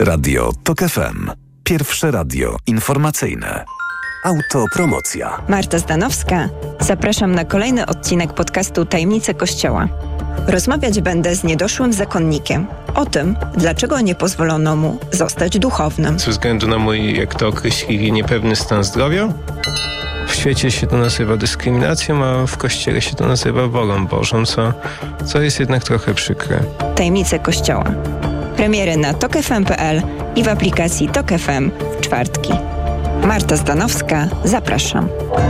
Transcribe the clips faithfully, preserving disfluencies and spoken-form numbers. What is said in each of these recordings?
Radio TOK F M. Pierwsze radio informacyjne. Autopromocja. Marta Zdanowska. Zapraszam na kolejny odcinek podcastu Tajemnice Kościoła. Rozmawiać będę z niedoszłym zakonnikiem o tym, dlaczego nie pozwolono mu zostać duchownym. Ze względu na mój, jak to określili, niepewny stan zdrowia. W świecie się to nazywa dyskryminacją, a w Kościele się to nazywa wolą Bożą, co, co jest jednak trochę przykre. Tajemnice Kościoła. Premiery na tok f m kropka p l i w aplikacji TOK F M w czwartki. Marta Zdanowska, zapraszam.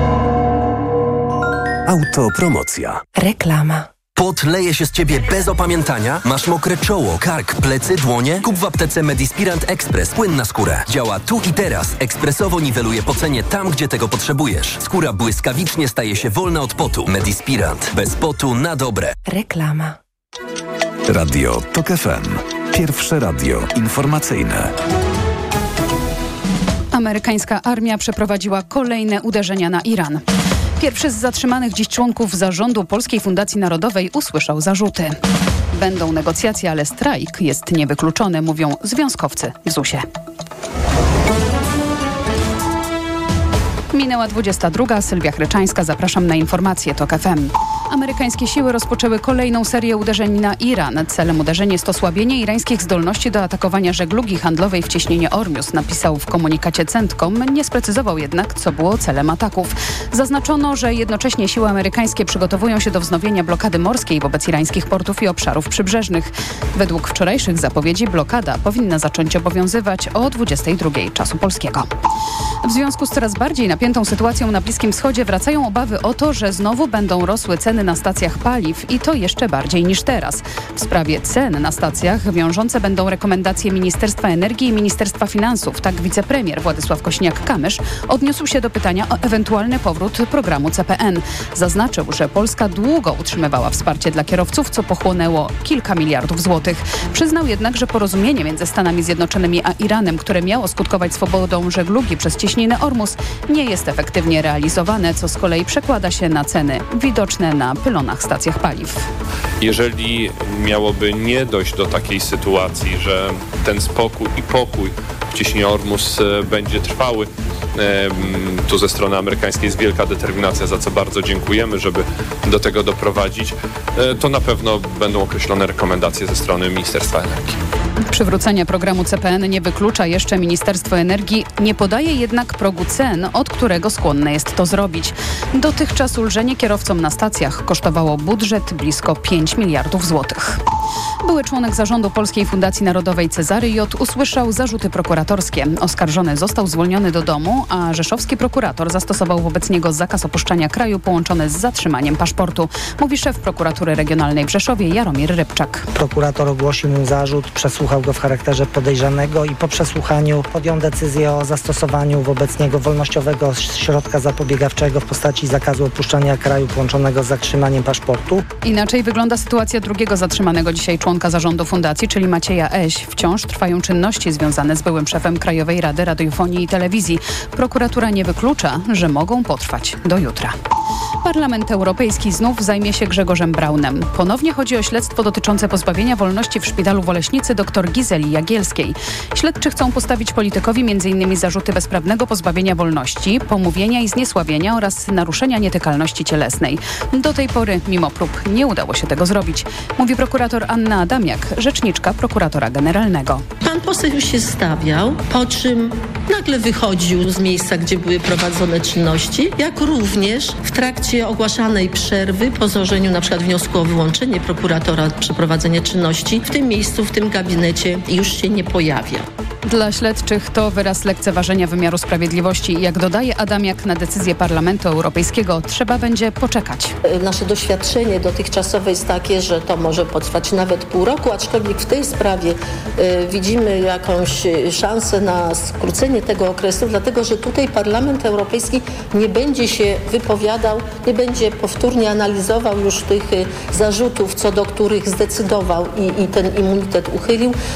Autopromocja. Reklama. Pot leje się z ciebie bez opamiętania? Masz mokre czoło, kark, plecy, dłonie? Kup w aptece Medispirant Express płyn na skórę. Działa tu i teraz. Ekspresowo niweluje pocenie tam, gdzie tego potrzebujesz. Skóra błyskawicznie staje się wolna od potu. Medispirant. Bez potu na dobre. Reklama. Radio TOK F M. Pierwsze radio informacyjne. Amerykańska armia przeprowadziła kolejne uderzenia na Iran. Pierwszy z zatrzymanych dziś członków zarządu Polskiej Fundacji Narodowej usłyszał zarzuty. Będą negocjacje, ale strajk jest niewykluczony, mówią związkowcy w zusie. Minęła dwudziesta druga. Sylwia Chryczańska. Zapraszam na informacje TOK F M. Amerykańskie siły rozpoczęły kolejną serię uderzeń na Iran. Celem uderzeń jest osłabienie irańskich zdolności do atakowania żeglugi handlowej w cieśninie Ormus, napisał w komunikacie CENTCOM. Nie sprecyzował jednak, co było celem ataków. Zaznaczono, że jednocześnie siły amerykańskie przygotowują się do wznowienia blokady morskiej wobec irańskich portów i obszarów przybrzeżnych. Według wczorajszych zapowiedzi blokada powinna zacząć obowiązywać o dwudziestej drugiej czasu polskiego. W związku z coraz bardziej napiętą sytuacją na Bliskim Wschodzie wracają obawy o to, że znowu będą rosły ceny na stacjach paliw i to jeszcze bardziej niż teraz. W sprawie cen na stacjach wiążące będą rekomendacje Ministerstwa Energii i Ministerstwa Finansów. Tak wicepremier Władysław Kośniak-Kamysz odniósł się do pytania o ewentualny powrót programu C P N. Zaznaczył, że Polska długo utrzymywała wsparcie dla kierowców, co pochłonęło kilka miliardów złotych. Przyznał jednak, że porozumienie między Stanami Zjednoczonymi a Iranem, które miało skutkować swobodą żeglugi przez cieśninę Ormus, nie jest efektywnie realizowane, co z kolei przekłada się na ceny widoczne na pylonach stacjach paliw. Jeżeli miałoby nie dojść do takiej sytuacji, że ten spokój i pokój w cieśninie Ormus będzie trwały, tu ze strony amerykańskiej jest wielka determinacja, za co bardzo dziękujemy, żeby do tego doprowadzić, to na pewno będą określone rekomendacje ze strony Ministerstwa Energii. Przywrócenia programu C P N nie wyklucza jeszcze Ministerstwo Energii, nie podaje jednak progu cen, od którego skłonne jest to zrobić. Dotychczas ulżenie kierowcom na stacjach kosztowało budżet blisko pięć miliardów złotych. Były członek zarządu Polskiej Fundacji Narodowej Cezary J. usłyszał zarzuty prokuratorskie. Oskarżony został zwolniony do domu, a rzeszowski prokurator zastosował wobec niego zakaz opuszczania kraju połączony z zatrzymaniem paszportu, mówi szef prokuratury regionalnej w Rzeszowie Jaromir Rybczak. Prokurator ogłosił mu zarzut, przesłuchał go w charakterze podejrzanego i po przesłuchaniu podjął decyzję o zastosowaniu wobec niego wolnościowego środka zapobiegawczego w postaci zakazu opuszczania kraju połączonego z zatrzymaniem paszportu. Inaczej wygląda sytuacja drugiego zatrzymanego dzisiaj członka zarządu fundacji, czyli Macieja Eś. Wciąż trwają czynności związane z byłym szefem Krajowej Rady Radiofonii i Telewizji. Prokuratura nie wyklucza, że mogą potrwać do jutra. Parlament Europejski znów zajmie się Grzegorzem Braunem. Ponownie chodzi o śledztwo dotyczące pozbawienia wolności w szpitalu w Oleśnicy dr Gizeli Jagielskiej. Śledczy chcą postawić politykowi m.in. zarzuty bezprawnego pozbawienia wolności, pomówienia i zniesławienia oraz naruszenia nietykalności cielesnej. Do tej pory, mimo prób, nie udało się tego zrobić, mówi prokurator Anna Adamiak, rzeczniczka prokuratora generalnego. Pan poseł już się stawiał, po czym nagle wychodził z miejsca, gdzie były prowadzone czynności, jak również w trakcie ogłaszanej przerwy po złożeniu na przykład wniosku o wyłączenie prokuratora przeprowadzenia czynności w tym miejscu, w tym gabinecie już się nie pojawia. Dla śledczych to wyraz lekceważenia wymiaru sprawiedliwości. Jak dodaje Adamiak, na decyzję Parlamentu Europejskiego trzeba będzie poczekać. Nasze doświadczenie dotychczasowe jest takie, że to może potrwać nawet pół roku, aczkolwiek w tej sprawie y, widzimy jakąś szansę na skrócenie tego okresu, dlatego że tutaj Parlament Europejski nie będzie się wypowiadał, nie będzie powtórnie analizował już tych y, zarzutów, co do których zdecydował i, i ten immunitet uchylił.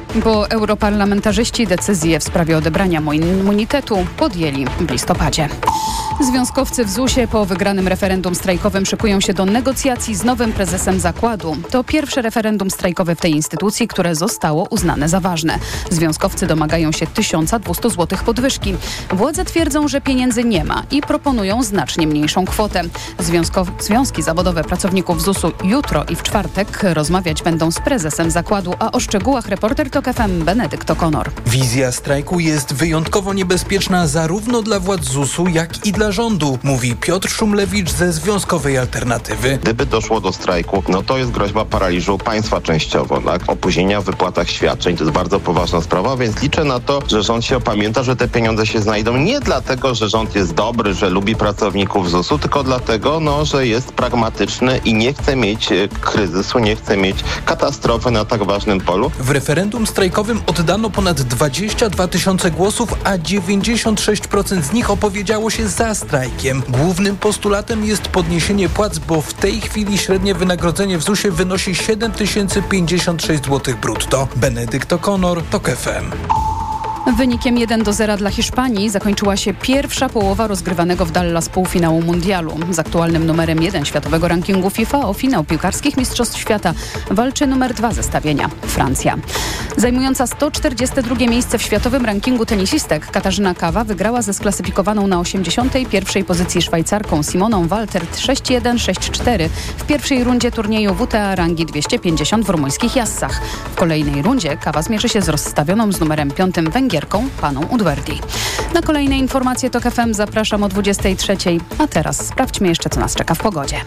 Bo europarlamentarzyści decyzję w sprawie odebrania mu immunitetu podjęli w listopadzie. Związkowcy w zusie po wygranym referendum strajkowym szykują się do negocjacji z nowym prezesem zakładu. To pierwsze referendum strajkowe w tej instytucji, które zostało uznane za ważne. Związkowcy domagają się tysiąc dwieście złotych podwyżki. Władze twierdzą, że pieniędzy nie ma i proponują znacznie mniejszą kwotę. Związkow- Związki zawodowe pracowników zusu jutro i w czwartek rozmawiać będą z prezesem zakładu, a o szczegółach reporter TOK F M Benedykt O'Connor. Wizja strajku jest wyjątkowo niebezpieczna zarówno dla władz zusu, jak i dla rządu, mówi Piotr Szumlewicz ze Związkowej Alternatywy. Gdyby doszło do strajku, no to jest groźba paraliżu państwa częściowo, tak? Opóźnienia w wypłatach świadczeń to jest bardzo poważna sprawa, więc liczę na to, że rząd się opamięta, że te pieniądze się znajdą nie dlatego, że rząd jest dobry, że lubi pracowników zusu, tylko dlatego, no, że jest pragmatyczny i nie chce mieć kryzysu, nie chce mieć katastrofy na tak ważnym polu. W referendum strajkowym oddano ponad dwadzieścia dwa tysiące głosów, a dziewięćdziesiąt sześć procent z nich opowiedziało się za strajkiem. Głównym postulatem jest podniesienie płac, bo w tej chwili średnie wynagrodzenie w zusie wynosi siedem tysięcy pięćdziesiąt sześć złotych brutto. Benedykt O'Connor, TOK F M. Wynikiem jeden do zera dla Hiszpanii zakończyła się pierwsza połowa rozgrywanego w Dallas półfinału mundialu. Z aktualnym numerem jeden światowego rankingu FIFA o finał piłkarskich Mistrzostw Świata walczy numer dwa zestawienia – Francja. Zajmująca sto czterdzieste drugie miejsce w światowym rankingu tenisistek Katarzyna Kawa wygrała ze sklasyfikowaną na osiemdziesiątej pierwszej pozycji Szwajcarką Simoną Waltert sześć jeden sześć cztery w pierwszej rundzie turnieju W T A rangi dwieście pięćdziesiąt w rumuńskich Jassach. W kolejnej rundzie Kawa zmierzy się z rozstawioną z numerem piątym Węgierką Paną Udverdi. Na kolejne informacje TOK F M zapraszam o dwudziestej trzeciej, a teraz sprawdźmy jeszcze, co nas czeka w pogodzie.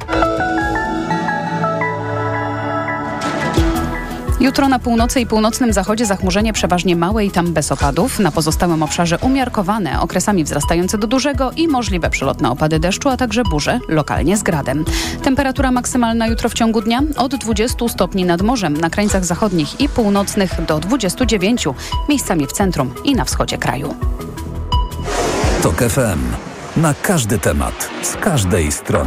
Jutro na północy i północnym zachodzie zachmurzenie przeważnie małe i tam bez opadów. Na pozostałym obszarze umiarkowane, okresami wzrastające do dużego i możliwe przelotne opady deszczu, a także burze, lokalnie z gradem. Temperatura maksymalna jutro w ciągu dnia od dwudziestu stopni nad morzem, na krańcach zachodnich i północnych do dwudziestu dziewięciu, miejscami w centrum i na wschodzie kraju. TOK F M. Na każdy temat, z każdej strony.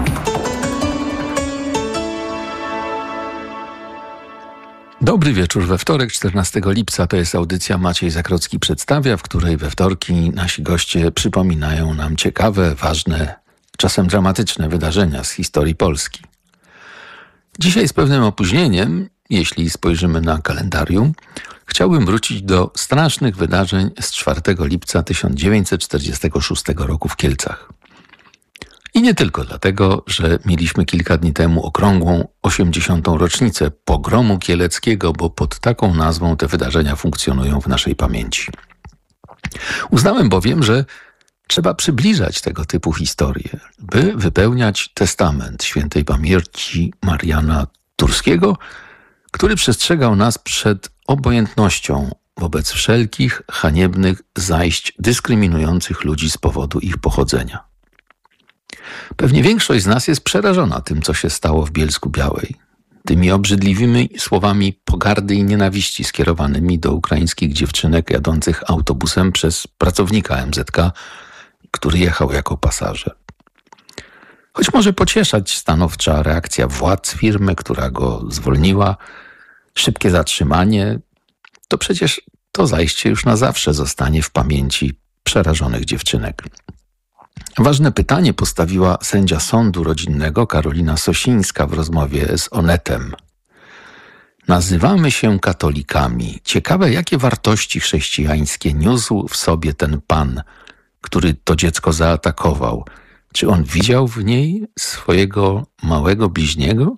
Dobry wieczór we wtorek, czternastego lipca. To jest audycja Maciej Zakrocki przedstawia, w której we wtorki nasi goście przypominają nam ciekawe, ważne, czasem dramatyczne wydarzenia z historii Polski. Dzisiaj z pewnym opóźnieniem, jeśli spojrzymy na kalendarium, chciałbym wrócić do strasznych wydarzeń z czwartego lipca tysiąc dziewięćset czterdziestego szóstego roku w Kielcach. I nie tylko dlatego, że mieliśmy kilka dni temu okrągłą osiemdziesiątą rocznicę pogromu kieleckiego, bo pod taką nazwą te wydarzenia funkcjonują w naszej pamięci. Uznałem bowiem, że trzeba przybliżać tego typu historie, by wypełniać testament świętej pamięci Mariana Turskiego, który przestrzegał nas przed obojętnością wobec wszelkich haniebnych zajść dyskryminujących ludzi z powodu ich pochodzenia. Pewnie większość z nas jest przerażona tym, co się stało w Bielsku-Białej. Tymi obrzydliwymi słowami pogardy i nienawiści skierowanymi do ukraińskich dziewczynek jadących autobusem przez pracownika M Z K, który jechał jako pasażer. Choć może pocieszać stanowcza reakcja władz firmy, która go zwolniła, szybkie zatrzymanie, to przecież to zajście już na zawsze zostanie w pamięci przerażonych dziewczynek. Ważne pytanie postawiła sędzia sądu rodzinnego Karolina Sosińska w rozmowie z Onetem. Nazywamy się katolikami. Ciekawe, jakie wartości chrześcijańskie niósł w sobie ten pan, który to dziecko zaatakował. Czy on widział w niej swojego małego bliźniego?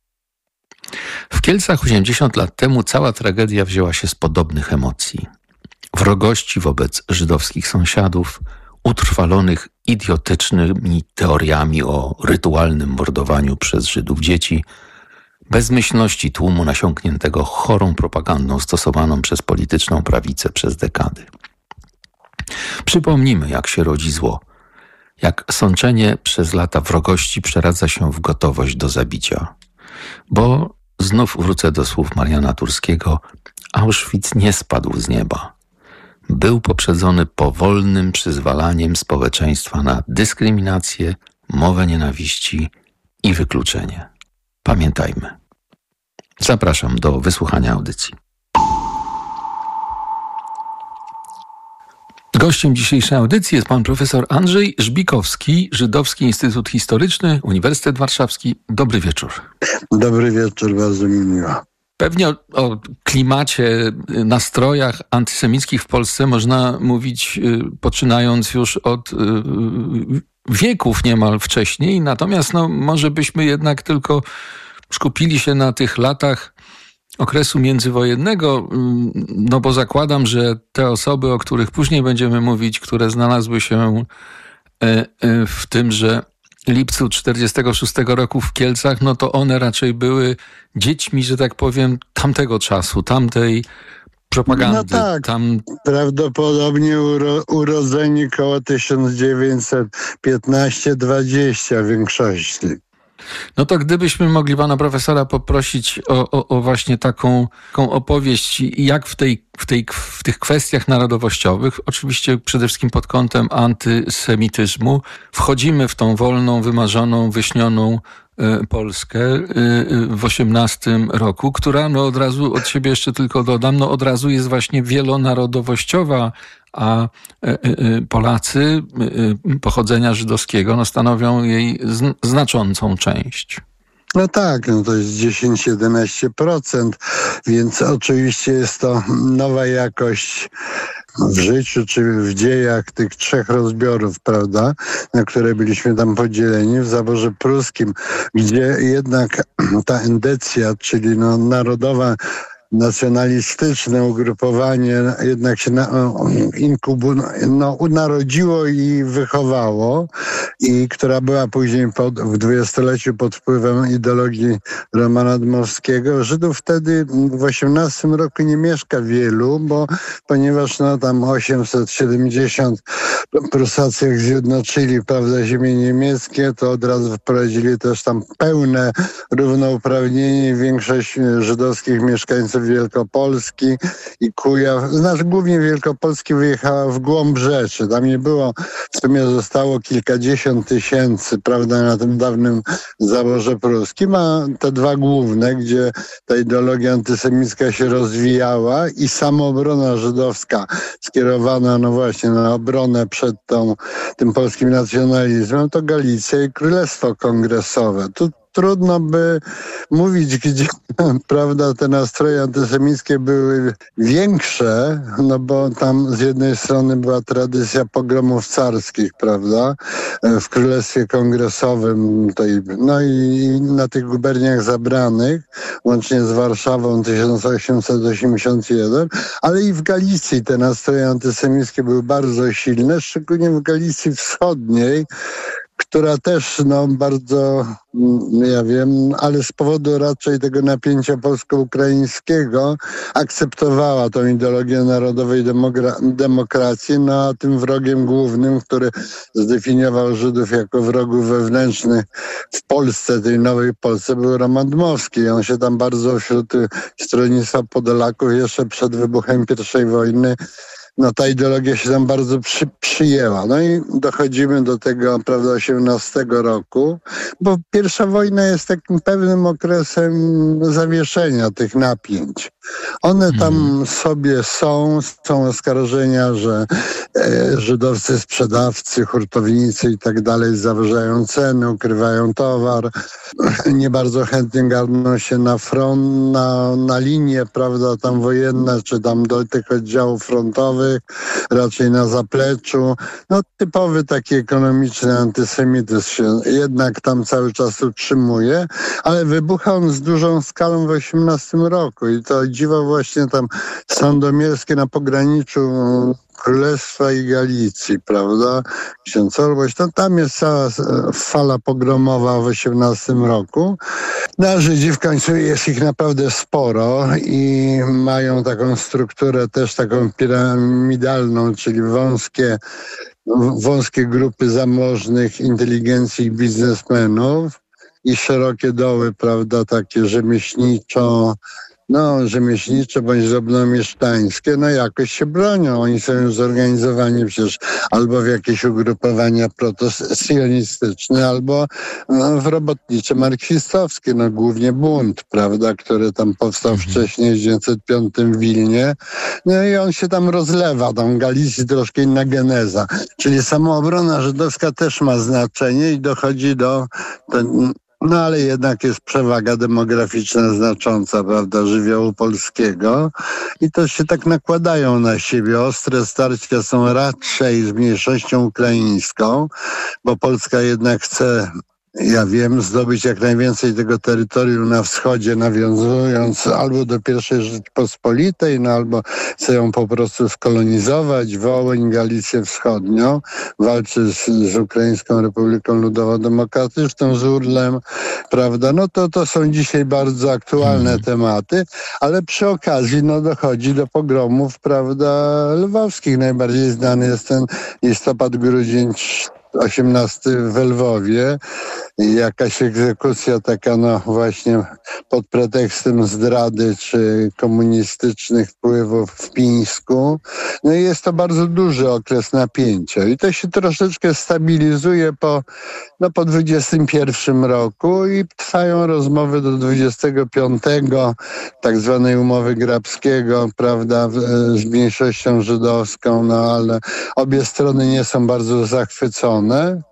W Kielcach osiemdziesiąt lat temu cała tragedia wzięła się z podobnych emocji. Wrogości wobec żydowskich sąsiadów, utrwalonych idiotycznymi teoriami o rytualnym mordowaniu przez Żydów dzieci, bezmyślności tłumu nasiąkniętego chorą propagandą stosowaną przez polityczną prawicę przez dekady. Przypomnijmy, jak się rodzi zło, jak sączenie przez lata wrogości przeradza się w gotowość do zabicia. Bo znów wrócę do słów Mariana Turskiego, Auschwitz nie spadł z nieba. Był poprzedzony powolnym przyzwalaniem społeczeństwa na dyskryminację, mowę nienawiści i wykluczenie. Pamiętajmy. Zapraszam do wysłuchania audycji. Gościem dzisiejszej audycji jest pan profesor Andrzej Żbikowski, Żydowski Instytut Historyczny, Uniwersytet Warszawski. Dobry wieczór. Dobry wieczór, bardzo mi miło. Pewnie o, o klimacie, nastrojach antysemickich w Polsce można mówić y, poczynając już od y, wieków niemal wcześniej, natomiast no, może byśmy jednak tylko skupili się na tych latach okresu międzywojennego, no bo zakładam, że te osoby, o których później będziemy mówić, które znalazły się w tymże lipcu czterdziestego szóstego roku w Kielcach, no to one raczej były dziećmi, że tak powiem, tamtego czasu, tamtej propagandy. No tak, tam... prawdopodobnie uro, urodzeni koło tysiąc dziewięćset piętnaście dwadzieścia w większości. No to gdybyśmy mogli pana profesora poprosić o, o, o właśnie taką, taką opowieść, jak w, tej, w, tej, w tych kwestiach narodowościowych, oczywiście przede wszystkim pod kątem antysemityzmu, wchodzimy w tą wolną, wymarzoną, wyśnioną y, Polskę y, y, w osiemnastym roku, która, no od razu od siebie jeszcze tylko dodam, no od razu jest właśnie wielonarodowościowa, a Polacy pochodzenia żydowskiego no, stanowią jej znaczącą część. No tak, no to jest dziesięć do jedenastu procent, więc oczywiście jest to nowa jakość w życiu czy w dziejach tych trzech rozbiorów, prawda, na które byliśmy tam podzieleni w zaborze pruskim, gdzie jednak ta endecja, czyli no, narodowa nacjonalistyczne ugrupowanie jednak się na, inkubu, no, unarodziło i wychowało i która była później pod, w dwudziestoleciu pod wpływem ideologii Romana Dmowskiego. Żydów wtedy w osiemnastym roku nie mieszka wielu, bo ponieważ no, tam osiemset siedemdziesiąt Prusacy jak zjednoczyli, prawda, ziemie niemieckie, to od razu wprowadzili też tam pełne równouprawnienie. Większość żydowskich mieszkańców Wielkopolski i Kujaw, znaczy głównie Wielkopolski wyjechała w głąb rzeczy. Tam nie było, w sumie zostało kilkadziesiąt tysięcy, prawda, na tym dawnym zaborze pruskim, a te dwa główne, gdzie ta ideologia antysemicka się rozwijała i samoobrona żydowska skierowana, no właśnie, na obronę przed tą, tym polskim nacjonalizmem, to Galicja i Królestwo Kongresowe. Tu trudno by mówić, gdzie, prawda, te nastroje antysemickie były większe, no bo tam z jednej strony była tradycja pogromów carskich, prawda, w Królestwie Kongresowym, tej, no i na tych guberniach zabranych, łącznie z Warszawą tysiąc osiemset osiemdziesiąt jeden, ale i w Galicji te nastroje antysemickie były bardzo silne, szczególnie w Galicji Wschodniej, która też, no bardzo, ja wiem, ale z powodu raczej tego napięcia polsko-ukraińskiego akceptowała tą ideologię narodowej demokra- demokracji, no a tym wrogiem głównym, który zdefiniował Żydów jako wrogów wewnętrznych w Polsce, tej nowej Polsce, był Roman Dmowski. On się tam bardzo wśród stronnictwa Podolaków jeszcze przed wybuchem pierwszej wojny, no ta ideologia się tam bardzo przy, przyjęła. No i dochodzimy do tego, prawda, osiemnastego roku, bo pierwsza wojna jest takim pewnym okresem zawieszenia tych napięć. One tam hmm. sobie są, są oskarżenia, że e, żydowscy sprzedawcy, hurtownicy i tak dalej zawyżają ceny, ukrywają towar, nie bardzo chętnie garną się na front, na, na linię, prawda, tam wojenne, czy tam do tych oddziałów frontowych, raczej na zapleczu. No typowy taki ekonomiczny antysemityzm się jednak tam cały czas utrzymuje, ale wybucha on z dużą skalą w osiemnastym roku i to dziwo właśnie tam sandomierskie na pograniczu Królestwa i Galicji, prawda? Ksiądz Orłoś, to tam jest cała fala pogromowa w osiemnastym roku. Na Żydzi w końcu jest ich naprawdę sporo i mają taką strukturę też taką piramidalną, czyli wąskie, wąskie grupy zamożnych inteligencji i biznesmenów i szerokie doły, prawda, takie rzemieślniczo, no, rzemieślnicze bądź drobnomieszczańskie, no jakoś się bronią. Oni są już zorganizowani przecież albo w jakieś ugrupowania protosjonistyczne, albo no, w robotnicze marksistowskie, no głównie bunt, prawda, który tam powstał mhm. wcześniej w tysiąc dziewięćset piątym w Wilnie. No i on się tam rozlewa, tam w Galicji troszkę inna geneza. Czyli samoobrona żydowska też ma znaczenie i dochodzi do... Ten, no ale jednak jest przewaga demograficzna znacząca, prawda, żywiołu polskiego i to się tak nakładają na siebie. Ostre starcia są raczej z mniejszością ukraińską, bo Polska jednak chce, ja wiem, zdobyć jak najwięcej tego terytorium na wschodzie, nawiązując albo do pierwszej Rzeczypospolitej, no albo chce ją po prostu skolonizować, Wołyń, Galicję Wschodnią, walczy z, z Ukraińską Republiką Ludowo-Demokratyczną, z Urlem, prawda, no to to są dzisiaj bardzo aktualne hmm. tematy, ale przy okazji, no dochodzi do pogromów, prawda, lwowskich. Najbardziej znany jest ten listopad, grudzień osiemnasty w Lwowie, jakaś egzekucja taka, no właśnie pod pretekstem zdrady czy komunistycznych wpływów w Pińsku. No i jest to bardzo duży okres napięcia i to się troszeczkę stabilizuje po, no po dwudziestym pierwszym roku i trwają rozmowy do dwudziestego piątego, tak zwanej umowy Grabskiego, prawda, z mniejszością żydowską, no ale obie strony nie są bardzo zachwycone.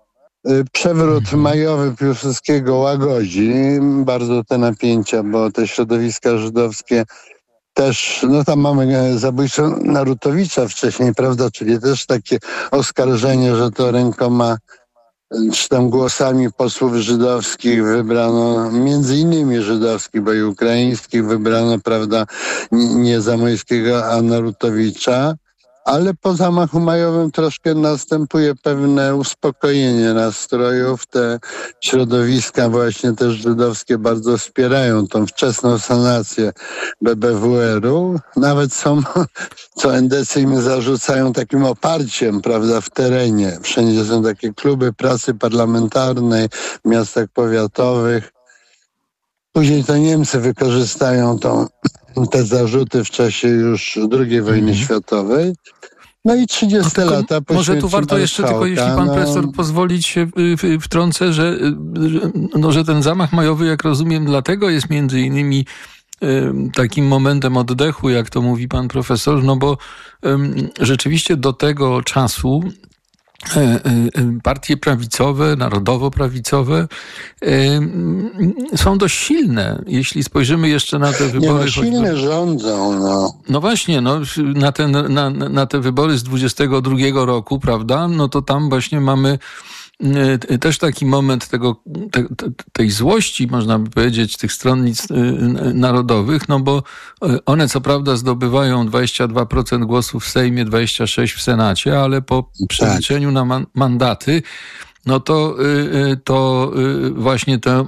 Przewrót majowy Piłsudskiego łagodzi bardzo te napięcia, bo te środowiska żydowskie też, no tam mamy zabójstwo Narutowicza wcześniej, prawda, czyli też takie oskarżenie, że to rękoma czy tam głosami posłów żydowskich wybrano, między innymi żydowskich, bo i ukraińskich wybrano, prawda, nie Zamoyskiego, a Narutowicza. Ale po zamachu majowym troszkę następuje pewne uspokojenie nastrojów. Te środowiska właśnie też żydowskie bardzo wspierają tą wczesną sanację B B W R-u. Nawet są, co endecy im zarzucają, takim oparciem, prawda, w terenie. Wszędzie są takie kluby pracy parlamentarnej w miastach powiatowych. Później to Niemcy wykorzystają tą, te zarzuty w czasie już drugiej wojny mm. światowej. No i trzydzieste no lata po może tu warto jeszcze tylko, jeśli pan no... profesor pozwolić się wtrącę, że, no, że ten zamach majowy, jak rozumiem, dlatego jest między innymi takim momentem oddechu, jak to mówi pan profesor, no bo um, rzeczywiście do tego czasu partie prawicowe, narodowo-prawicowe są dość silne. Jeśli spojrzymy jeszcze na te wybory... Nie, no, silne choćby... rządzą, no. No właśnie, no, na, ten, na, na te wybory z dwudziestego drugiego roku, prawda, no to tam właśnie mamy też taki moment tego, te, tej złości, można by powiedzieć, tych stronnic narodowych, no bo one co prawda zdobywają dwadzieścia dwa procent głosów w Sejmie, dwadzieścia sześć procent w Senacie, ale po przeliczeniu tak. na man- mandaty, no to, to właśnie to,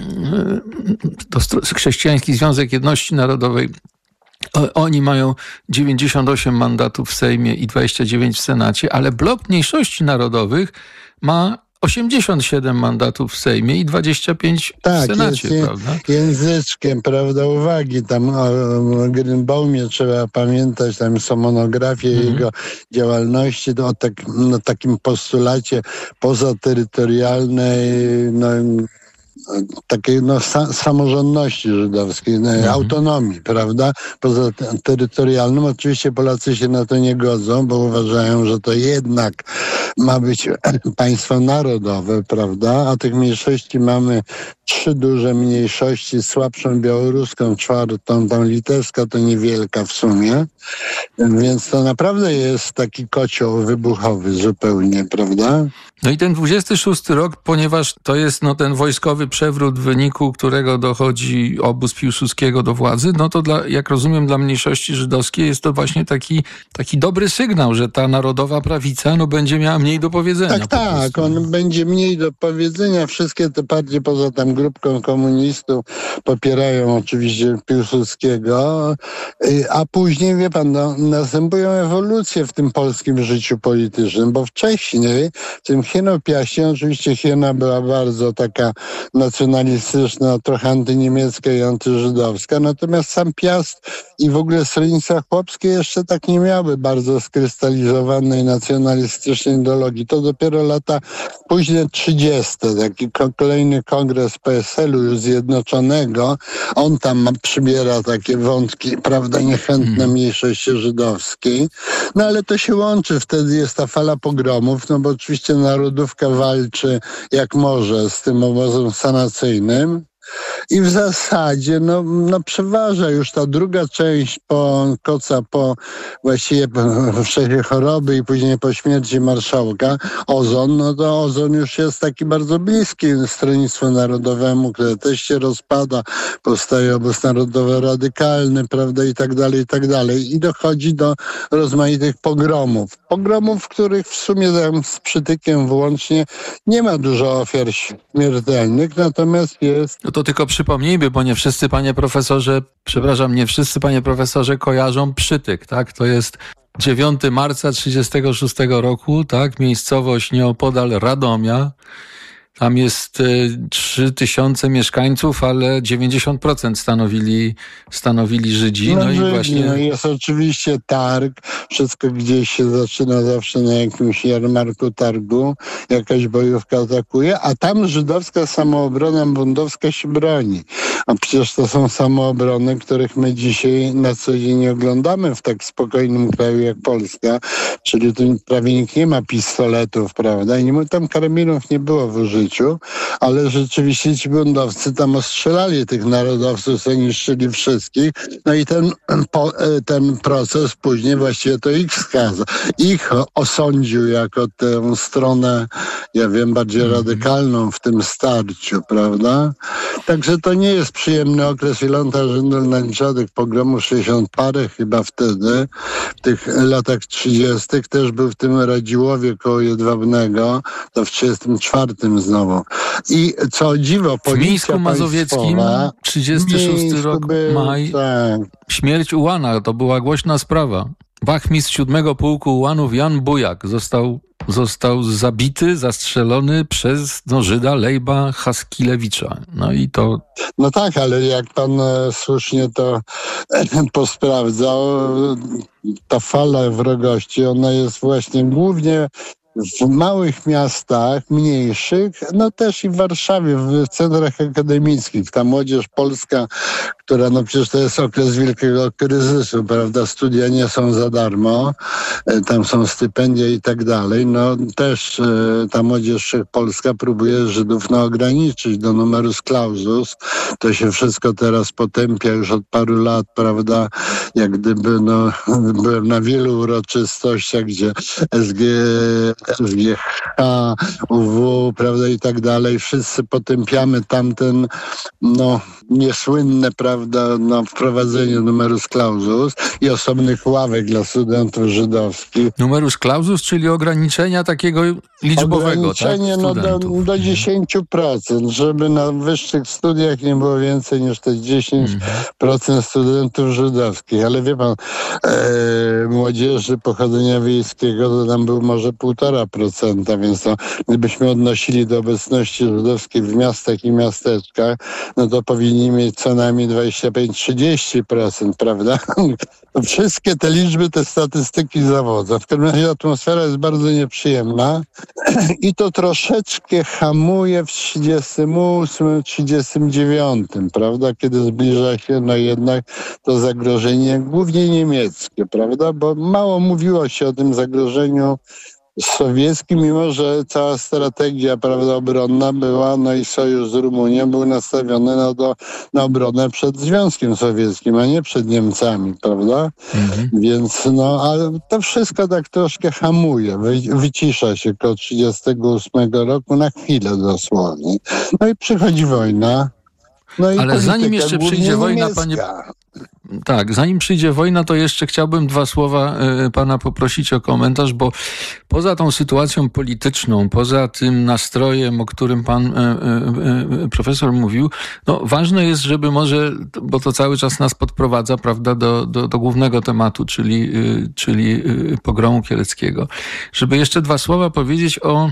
to Chrześcijański Związek Jedności Narodowej, oni mają dziewięćdziesiąt osiem mandatów w Sejmie i dwadzieścia dziewięć w Senacie, ale blok mniejszości narodowych ma osiemdziesiąt siedem mandatów w Sejmie i dwadzieścia pięć tak, w Senacie, jest prawda? Języczkiem, prawda, uwagi. Tam o Grünbaumie trzeba pamiętać, tam są monografie mm. jego działalności o tak, no, takim postulacie pozaterytorialnej, no, takiej no, sa- samorządności żydowskiej, no, mhm. autonomii, prawda, poza terytorialnym. Oczywiście Polacy się na to nie godzą, bo uważają, że to jednak ma być państwo narodowe, prawda, a tych mniejszości mamy trzy duże mniejszości, słabszą białoruską, czwartą, tą litewska to niewielka w sumie, więc to naprawdę jest taki kocioł wybuchowy zupełnie, prawda? No i ten dwudziesty szósty rok, ponieważ to jest no, ten wojskowy przewrót, w wyniku którego dochodzi obóz Piłsudskiego do władzy, no to dla, jak rozumiem, dla mniejszości żydowskiej jest to właśnie taki, taki dobry sygnał, że ta narodowa prawica no, będzie miała mniej do powiedzenia. Tak, tak, on będzie mniej do powiedzenia. Wszystkie te partie poza tam grupką komunistów popierają oczywiście Piłsudskiego, a później, wie pan, no, następują ewolucje w tym polskim życiu politycznym, bo wcześniej w tym Hienopiasie, oczywiście Hiena była bardzo taka, no nacjonalistyczna, trochę antyniemiecka i antyżydowska. Natomiast sam Piast i w ogóle stronnictwa chłopskie jeszcze tak nie miały bardzo skrystalizowanej nacjonalistycznej ideologii. To dopiero lata późne trzydzieste. Taki kolejny kongres P S L u już zjednoczonego. On tam przybiera takie wątki, prawda, niechętne mniejszości żydowskiej. No ale to się łączy. Wtedy jest ta fala pogromów, no bo oczywiście narodówka walczy jak może z tym obozem sanacyjnym. I w zasadzie no, no przeważa już ta druga część po Koca, po właściwie w czasie choroby i później po śmierci marszałka, Ozon, no to Ozon już jest taki bardzo bliski Stronnictwu Narodowemu, które też się rozpada, powstaje obóz narodowy radykalny, prawda, i tak dalej, i tak dalej. I dochodzi do rozmaitych pogromów. Pogromów, w których w sumie tam z przytykiem włącznie nie ma dużo ofiar śmiertelnych, natomiast jest... No to tylko przypomnijmy, bo nie wszyscy, panie profesorze, przepraszam, nie wszyscy, panie profesorze, kojarzą Przytyk, tak? To jest dziewiątego marca trzydziestego szóstego roku, tak? Miejscowość nieopodal Radomia. Tam jest trzy tysiące mieszkańców, ale dziewięćdziesiąt procent stanowili, stanowili Żydzi. No, no Żydzi, i właśnie... no jest oczywiście targ. Wszystko gdzieś się zaczyna zawsze na jakimś jarmarku targu. Jakaś bojówka atakuje, a tam żydowska samoobrona bundowska się broni. A przecież to są samoobrony, których my dzisiaj na co dzień nie oglądamy w tak spokojnym kraju jak Polska. Czyli tu prawie nikt nie ma pistoletów, prawda? I nie, tam karabinów nie było w użyciu. Ale rzeczywiście ci bundowcy tam ostrzelali tych narodowców, co niszczyli wszystkich. No i ten, po, ten proces później właściwie to ich skazał. Ich osądził jako tę stronę, ja wiem, bardziej radykalną w tym starciu, prawda? Także to nie jest przyjemny okres. Ilonta Żydl nalicza tych pogromów sześćdziesiąt parę chyba wtedy. W tych latach trzydziestych też był w tym Radziłowie koło Jedwabnego, to w trzydziestym czwartym znowu. I co dziwo, w Mińsku Mazowieckim, trzydziesty szósty rok, był, maj, tak. Śmierć Ułana, to była głośna sprawa. Wachmistrz siódmego Pułku Ułanów Jan Bujak został, został zabity, zastrzelony przez no, Żyda Lejba Haskilewicza. No i to... No tak, ale jak pan e, słusznie to e, posprawdzał, ta fala wrogości, ona jest właśnie głównie w małych miastach, mniejszych, no też i w Warszawie, w centrach akademickich. Ta młodzież polska, która, no przecież to jest okres wielkiego kryzysu, prawda, studia nie są za darmo, tam są stypendia i tak dalej, no też ta młodzież polska próbuje Żydów no, ograniczyć do numerus clausus. To się wszystko teraz potępia już od paru lat, prawda, jak gdyby, no, byłem na wielu uroczystościach, gdzie S G S G H, U W, prawda, i tak dalej. Wszyscy potępiamy tamten, no, niesłynne, prawda, no, wprowadzenie numerus clausus i osobnych ławek dla studentów żydowskich. Numerus clausus, czyli ograniczenia takiego liczbowego, Ograniczenie, tak? no, do, do dziesięć procent, żeby na wyższych studiach nie było więcej niż te dziesięć procent mm. studentów żydowskich. Ale wie pan, e, młodzieży pochodzenia wiejskiego to tam był może półtora procenta, więc to gdybyśmy odnosili do obecności żydowskiej w miastach i miasteczkach, no to powinni mieć co najmniej dwadzieścia pięć do trzydziestu procent, prawda? Wszystkie te liczby, te statystyki zawodzą. W każdym razie atmosfera jest bardzo nieprzyjemna i to troszeczkę hamuje w trzydziestym ósmym, trzydziestym dziewiątym, prawda? Kiedy zbliża się no jednak to zagrożenie głównie niemieckie, prawda? Bo mało mówiło się o tym zagrożeniu sowiecki, mimo że cała strategia, prawda, obronna była, no i sojusz z Rumunią był nastawiony na, do, na obronę przed Związkiem Sowieckim, a nie przed Niemcami, prawda? Mhm. Więc no, ale to wszystko tak troszkę hamuje, wy, wycisza się koło trzydziestego ósmego roku na chwilę dosłownie. No i przychodzi wojna. No i ale zanim jeszcze przyjdzie wojna, niemiecka. panie, tak, zanim przyjdzie wojna, to jeszcze chciałbym dwa słowa y, pana poprosić o komentarz, bo poza tą sytuacją polityczną, poza tym nastrojem, o którym pan y, y, y, profesor mówił, no ważne jest, żeby może, bo to cały czas nas podprowadza, prawda, do, do, do głównego tematu, czyli, y, czyli y, pogromu kieleckiego, żeby jeszcze dwa słowa powiedzieć o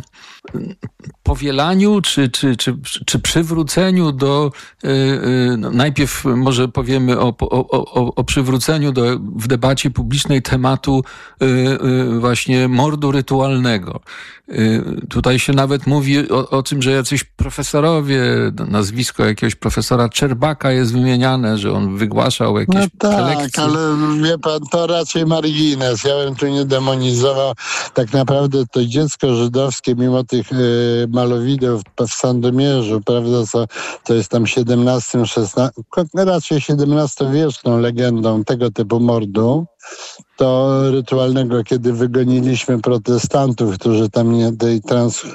powielaniu, czy, czy, czy, czy przywróceniu do, y, y, no najpierw może powiemy o, o, o, o przywróceniu do, w debacie publicznej tematu y, y, właśnie mordu rytualnego. Y, tutaj się nawet mówi o, o tym, że jacyś profesorowie, nazwisko jakiegoś profesora Czerbaka jest wymieniane, że on wygłaszał jakieś No tak, prelekcje. ale wie pan, to raczej margines. Ja bym tu nie demonizował. Tak naprawdę to dziecko żydowskie, mimo tych y, malowidów w Sandomierzu, prawda, co, to jest tam siedemnastym, szesnastym, raczej siedemnastowieczną legendą tego typu mordu, to rytualnego, kiedy wygoniliśmy protestantów, którzy tam nie tej trans,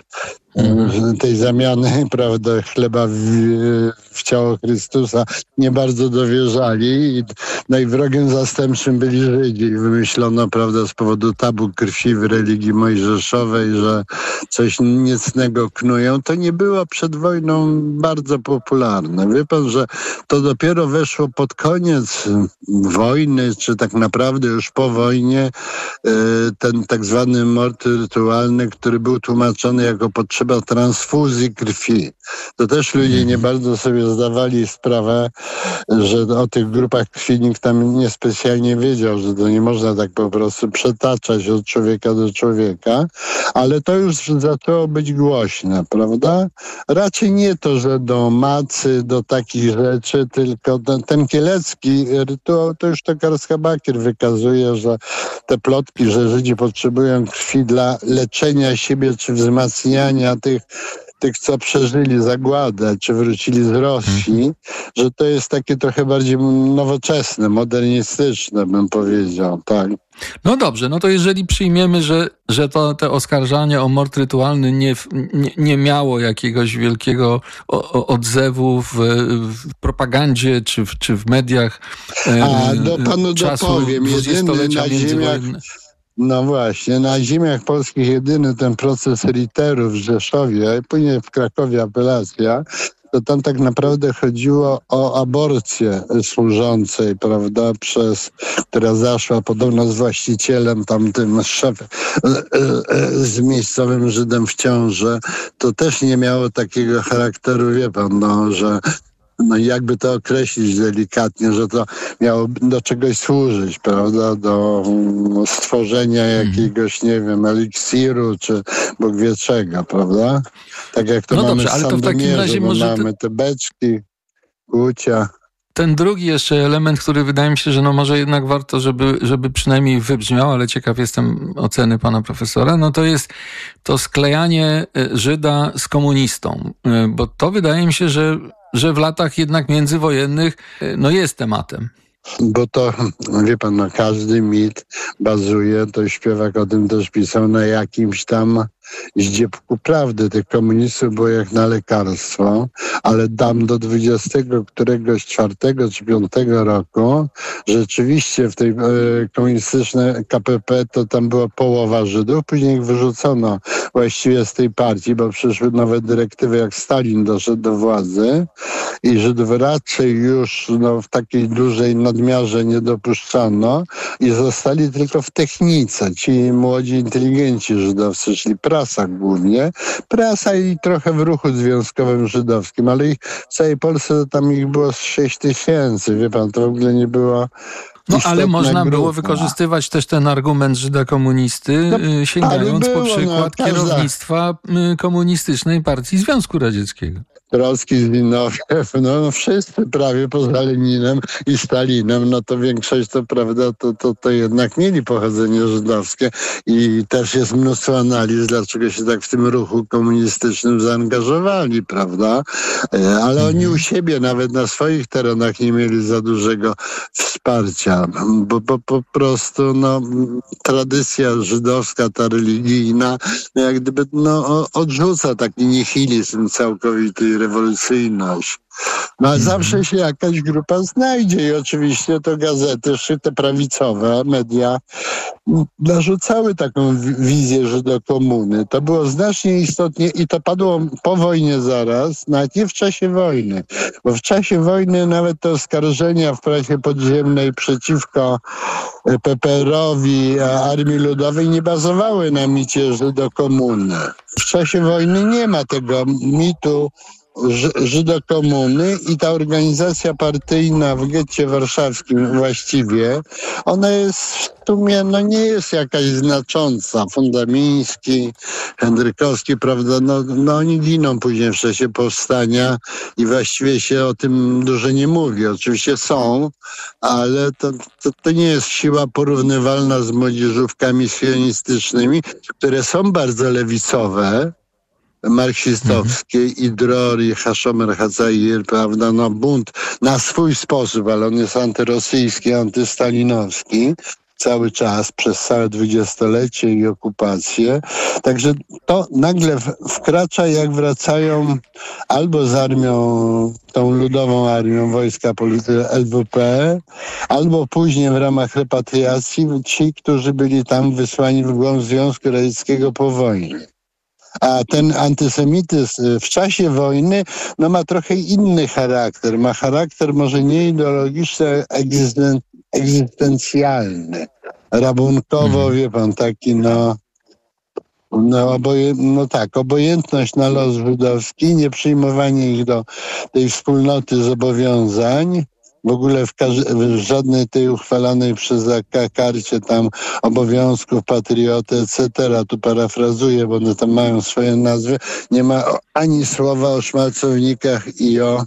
tej zamiany, prawda, chleba w, w ciało Chrystusa nie bardzo dowierzali i, no i wrogiem zastępczym byli Żydzi. I wymyślono, prawda, z powodu tabu krwi w religii mojżeszowej, że coś niecnego knują. To nie było przed wojną bardzo popularne. Wie pan, że to dopiero weszło pod koniec wojny, czy tak naprawdę już po wojnie, ten tak zwany mord rytualny, który był tłumaczony jako potrzeba transfuzji krwi. To też ludzie nie bardzo sobie zdawali sprawę, że o tych grupach krwi nikt tam niespecjalnie wiedział, że to nie można tak po prostu przetaczać od człowieka do człowieka, ale to już zaczęło być głośne, prawda? Raczej nie to, że do macy, do takich rzeczy, tylko ten, ten kielecki rytuał, to już to Karska Bakier wykazuje, że te plotki, że Żydzi potrzebują krwi dla leczenia siebie czy wzmacniania tych, tych co przeżyli zagładę, czy wrócili z Rosji, że to jest takie trochę bardziej nowoczesne, modernistyczne, bym powiedział, tak. No dobrze, no to jeżeli przyjmiemy, że, że to te oskarżanie o mord rytualny nie, nie, nie miało jakiegoś wielkiego o, o, odzewu w, w propagandzie czy w, czy w mediach A, do panu czasu dopowiem, jedyny na ziemiach, no właśnie, na ziemiach polskich jedyny ten proces Riterów w Rzeszowie, później w Krakowie apelacja, to tam tak naprawdę chodziło o aborcję służącej, prawda, przez, która zaszła podobno z właścicielem, tamtym szef, z miejscowym Żydem w ciąży. To też nie miało takiego charakteru, wie pan, no, że no jakby to określić delikatnie, że to miało do czegoś służyć, prawda, do stworzenia jakiegoś, nie wiem, eliksiru, czy Bóg wie czego, prawda? Tak jak to no mamy dobrze, w ale to w takim razie może mamy te beczki, kłucia. Ten drugi jeszcze element, który wydaje mi się, że no może jednak warto, żeby, żeby przynajmniej wybrzmiał, ale ciekaw jestem oceny pana profesora, no to jest to sklejanie Żyda z komunistą, bo to wydaje mi się, że, że w latach jednak międzywojennych no jest tematem. Bo to, wie pan, no każdy mit bazuje, to Śpiewak o tym też pisał, na jakimś tam zdziepku prawdy. Tych komunistów było jak na lekarstwo, ale dam do dwudziestego któregoś czwartego czy piątego roku rzeczywiście w tej e, komunistycznej K P P to tam była połowa Żydów, później ich wyrzucono właściwie z tej partii, bo przyszły nowe dyrektywy, jak Stalin doszedł do władzy i Żydów raczej już no, w takiej dużej nadmiarze nie dopuszczano i zostali tylko w technice. Ci młodzi inteligenci żydowscy, czyli prasa głównie, prasa i trochę w ruchu związkowym żydowskim, ale ich w całej Polsce to tam ich było z sześć tysięcy, wie pan, to w ogóle nie było. No ale można grupa. było wykorzystywać też ten argument Żyda komunisty, no, sięgając było, po przykład no, kierownictwa komunistycznej partii Związku Radzieckiego. Trocki, Zbigniew, no wszyscy prawie poza Leninem i Stalinem, no to większość to prawda, to, to, to jednak mieli pochodzenie żydowskie i też jest mnóstwo analiz, dlaczego się tak w tym ruchu komunistycznym zaangażowali, prawda, ale oni u siebie nawet na swoich terenach nie mieli za dużego wsparcia. prawda? Bo, bo po prostu no, tradycja żydowska, ta religijna, no, jak gdyby no, odrzuca taki nihilizm całkowity i rewolucyjność. No a zawsze się jakaś grupa znajdzie i oczywiście to gazety, te prawicowe media narzucały taką wizję żydokomuny. To było znacznie istotnie i to padło po wojnie zaraz, nawet nie w czasie wojny, bo w czasie wojny nawet te oskarżenia w prasie podziemnej przeciwko P P R owi, Armii Ludowej nie bazowały na micie żydokomuny. W czasie wojny nie ma tego mitu żydokomuny i ta organizacja partyjna w getcie warszawskim właściwie, ona jest w sumie, no nie jest jakaś znacząca. Fundamiński, Hendrykowski, prawda, no, no oni giną później w czasie powstania i właściwie się o tym dużo nie mówi. Oczywiście są, ale to, to, to nie jest siła porównywalna z młodzieżówkami sionistycznymi, które są bardzo lewicowe, marksistowskiej, mhm. i Dror, i Hashomer Hazair, prawda, no bunt na swój sposób, ale on jest antyrosyjski, antystalinowski cały czas, przez całe dwudziestolecie i okupację. Także to nagle wkracza, jak wracają albo z armią, tą ludową armią wojska L W P, albo później w ramach repatriacji ci, którzy byli tam wysłani w głąb Związku Radzieckiego po wojnie. A ten antysemityzm w czasie wojny no, ma trochę inny charakter. Ma charakter może nie ideologiczny, egzysten- egzystencjalny. Rabunkowo, hmm. wie pan, taki no, no, oboje, no tak, obojętność na los żydowski, nieprzyjmowanie ich do tej wspólnoty zobowiązań. W ogóle w, każ- w żadnej tej uchwalanej przez A K karcie tam obowiązków patrioty, et cetera. Tu parafrazuję, bo one tam mają swoje nazwy. Nie ma ani słowa o szmalcownikach i o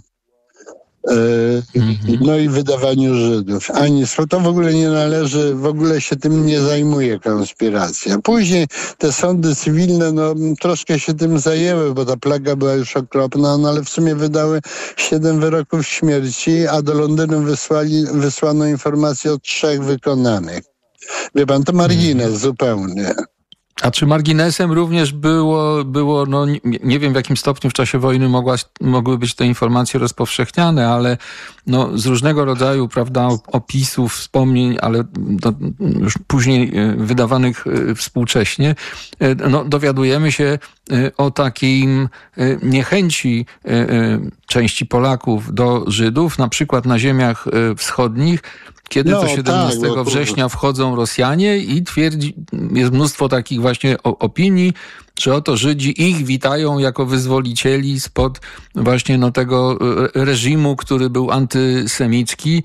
Yy, mm-hmm. no i wydawaniu Żydów. Ani to w ogóle nie należy, w ogóle się tym nie zajmuje konspiracja. Później te sądy cywilne no troszkę się tym zajęły, bo ta plaga była już okropna, no ale w sumie wydały siedem wyroków śmierci, a do Londynu wysłali, wysłano informację o trzech wykonanych. Wie pan, to margines zupełnie. A czy marginesem również było, było no nie, nie wiem w jakim stopniu w czasie wojny mogła, mogły być te informacje rozpowszechniane, ale no, z różnego rodzaju, prawda, opisów, wspomnień, ale do, już później wydawanych współcześnie, no, dowiadujemy się o takiej niechęci części Polaków do Żydów, na przykład na ziemiach wschodnich, kiedy no, to siedemnastego tak, września wchodzą Rosjanie i twierdzi, jest mnóstwo takich właśnie opinii, że oto Żydzi ich witają jako wyzwolicieli spod właśnie no tego reżimu, który był antysemicki.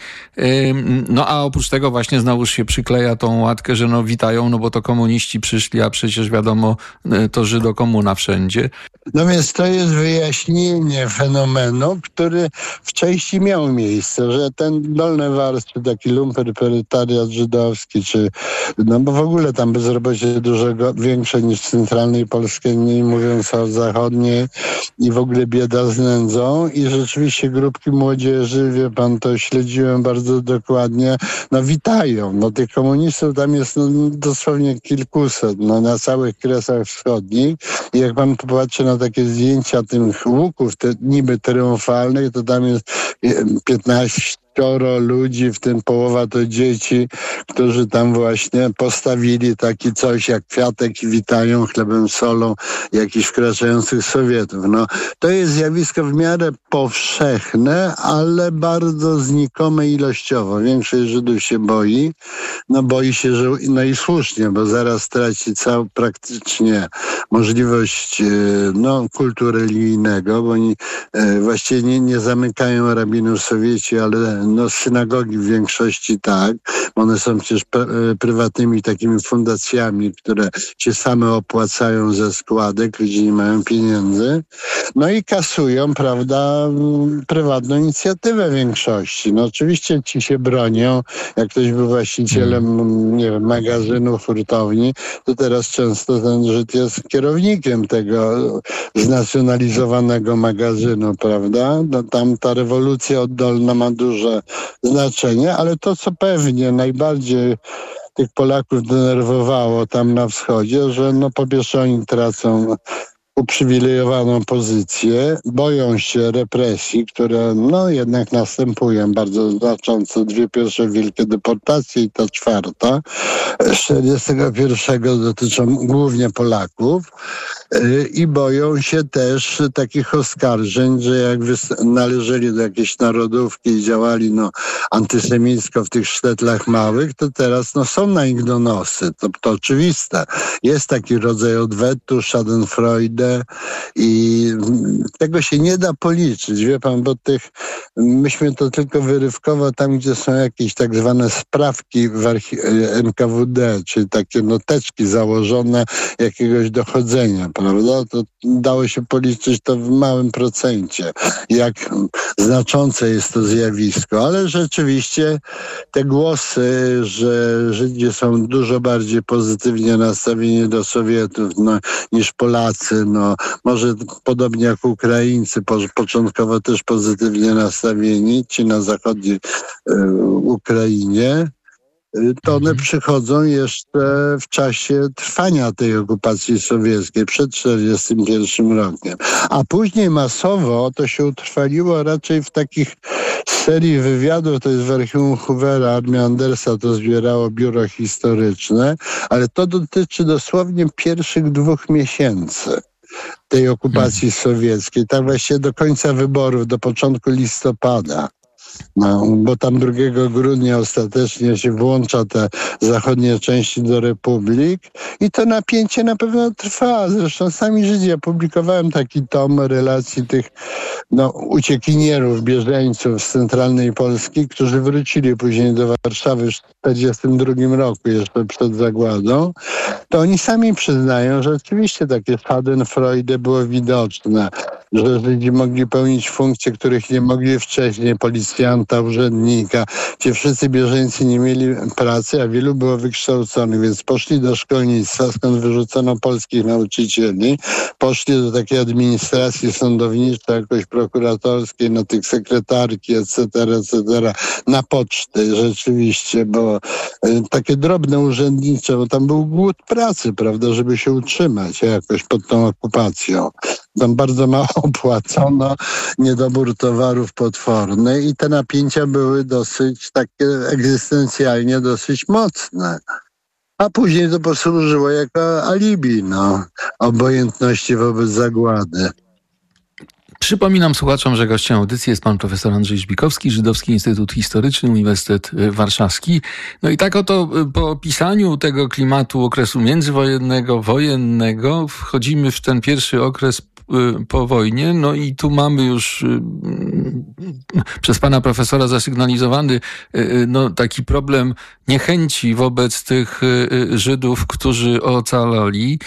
No a oprócz tego właśnie znowuż się przykleja tą łatkę, że no witają, no bo to komuniści przyszli, a przecież wiadomo, to Żydokomuna wszędzie. No więc to jest wyjaśnienie fenomenu, który w części miał miejsce, że ten dolny warstwy, taki lumperproletariat żydowski, czy no bo w ogóle tam bezrobocie dużo większe niż w centralnej Polsce, nie mówiąc o zachodniej, i w ogóle bieda z nędzą, i rzeczywiście grupki młodzieży, wie pan, to śledziłem bardzo dokładnie, no witają, no tych komunistów tam jest no, dosłownie kilkuset, no na całych Kresach Wschodnich, i jak pan popatrzy na takie zdjęcia tych łuków, te niby triumfalnych, to tam jest piętnaście ludzi, w tym połowa to dzieci, którzy tam właśnie postawili taki coś jak kwiatek i witają chlebem, solą jakichś wkraczających Sowietów. No, to jest zjawisko w miarę powszechne, ale bardzo znikome ilościowo. Większość Żydów się boi, no boi się, że no i słusznie, bo zaraz straci całą praktycznie możliwość no, kultu religijnego, bo oni e, właściwie nie, nie zamykają rabinów Sowieci, ale no synagogi w większości tak, one są przecież pr- prywatnymi takimi fundacjami, które się same opłacają ze składek, ludzie nie mają pieniędzy, no i kasują, prawda, prywatną inicjatywę w większości. No oczywiście ci się bronią, jak ktoś był właścicielem, nie wiem, magazynu, hurtowni, to teraz często ten Żyd jest kierownikiem tego znacjonalizowanego magazynu, prawda? No tam ta rewolucja oddolna ma duże ogromne znaczenie, ale to, co pewnie najbardziej tych Polaków denerwowało tam na wschodzie, że no po pierwsze oni tracą uprzywilejowaną pozycję, boją się represji, które no jednak następują bardzo znacząco. Dwie pierwsze wielkie deportacje i ta czwarta z czterdziestego pierwszego dotyczą głównie Polaków i boją się też takich oskarżeń, że jak należeli do jakiejś narodówki i działali no antysemicko w tych sztetlach małych, to teraz no są na ich donosy. To, to oczywiste. Jest taki rodzaj odwetu, schadenfreude i tego się nie da policzyć, wie pan, bo tych, myśmy to tylko wyrywkowo tam, gdzie są jakieś tak zwane sprawki w archi- N K W D, czyli takie noteczki założone jakiegoś dochodzenia, prawda? To dało się policzyć to w małym procencie, jak znaczące jest to zjawisko, ale rzeczywiście te głosy, że Żydzi są dużo bardziej pozytywnie nastawieni do Sowietów no, niż Polacy, no może podobnie jak Ukraińcy, po, początkowo też pozytywnie nastawieni, ci na zachodniej y, Ukrainie, to one przychodzą jeszcze w czasie trwania tej okupacji sowieckiej, przed czterdziestym pierwszym rokiem. A później masowo to się utrwaliło raczej w takich serii wywiadów, to jest w archiwum Hoovera, Armia Andersa to zbierało biuro historyczne, ale to dotyczy dosłownie pierwszych dwóch miesięcy tej okupacji sowieckiej, tak właściwie do końca wyborów, do początku listopada. No, bo tam drugiego grudnia ostatecznie się włącza te zachodnie części do republik i to napięcie na pewno trwa. Zresztą sami Żydzi, ja publikowałem taki tom relacji tych no, uciekinierów, bieżeńców z centralnej Polski, którzy wrócili później do Warszawy w czterdziestym drugim roku, jeszcze przed zagładą. To oni sami przyznają, że rzeczywiście takie schadenfreude było widoczne, że Żydzi mogli pełnić funkcje, których nie mogli wcześniej, policjanta, urzędnika. Ci wszyscy bieżeńcy nie mieli pracy, a wielu było wykształconych, więc poszli do szkolnictwa, skąd wyrzucono polskich nauczycieli, poszli do takiej administracji sądowniczej, jakoś prokuratorskiej, na tych sekretarki, et cetera, et cetera, na poczty rzeczywiście, bo y, takie drobne urzędnicze, bo tam był głód pracy, prawda, żeby się utrzymać jakoś pod tą okupacją. Tam bardzo mało płacono, niedobór towarów potworny i te napięcia były dosyć takie egzystencjalnie dosyć mocne. A później to posłużyło jako alibi, no, obojętności wobec zagłady. Przypominam słuchaczom, że gościem audycji jest pan profesor Andrzej Żbikowski, Żydowski Instytut Historyczny, Uniwersytet Warszawski. No i tak oto po opisaniu tego klimatu okresu międzywojennego, wojennego wchodzimy w ten pierwszy okres po wojnie, no i tu mamy już przez pana profesora zasygnalizowany no, taki problem niechęci wobec tych Żydów, którzy ocalali.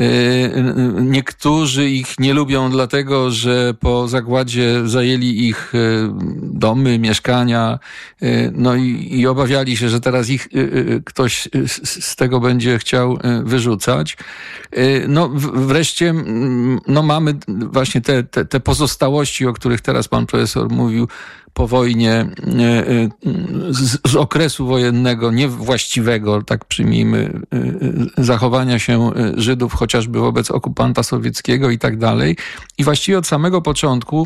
Niektórzy ich nie lubią dlatego, że po zagładzie zajęli ich domy, mieszkania, no i, i obawiali się, że teraz ich ktoś z tego będzie chciał wyrzucać. No wreszcie no mamy właśnie te, te, te pozostałości, o których teraz pan profesor mówił, po wojnie, z, z okresu wojennego, niewłaściwego, tak przyjmijmy, zachowania się Żydów chociażby wobec okupanta sowieckiego i tak dalej. I właściwie od samego początku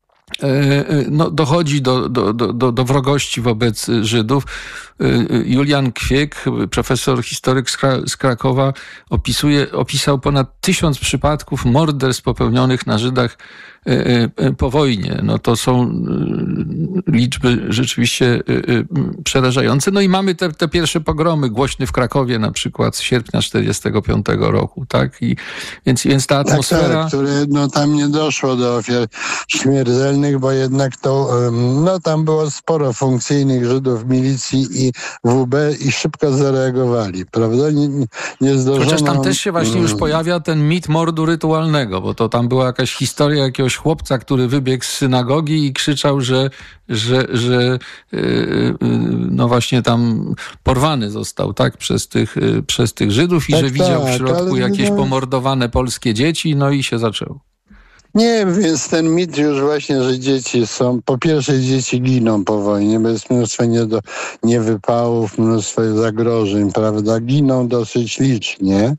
no, dochodzi do, do, do, do wrogości wobec Żydów. Julian Kwiek, profesor, historyk z, Kra- z Krakowa, opisuje, opisał ponad tysiąc przypadków morderstw popełnionych na Żydach po wojnie. No to są liczby rzeczywiście przerażające. No i mamy te, te pierwsze pogromy, głośny w Krakowie na przykład z sierpnia czterdziestego piątego roku, tak? I więc, więc ta atmosfera... Tak, tak, które, no tam nie doszło do ofiar śmiertelnych, bo jednak to, no tam było sporo funkcyjnych Żydów w milicji i W B i szybko zareagowali, prawda? Nie, nie zdążono... Chociaż tam też się właśnie już pojawia ten mit mordu rytualnego, bo to tam była jakaś historia jakiegoś chłopca, który wybiegł z synagogi i krzyczał, że, że, że yy, no właśnie tam porwany został, tak, przez tych, yy, przez tych Żydów i tak, że widział tak, w środku ale... jakieś pomordowane polskie dzieci, no i się zaczęło. Nie, więc ten mit już właśnie, że dzieci są, po pierwsze dzieci giną po wojnie, bo jest mnóstwo niedo, niewypałów, mnóstwo zagrożeń, prawda, giną dosyć licznie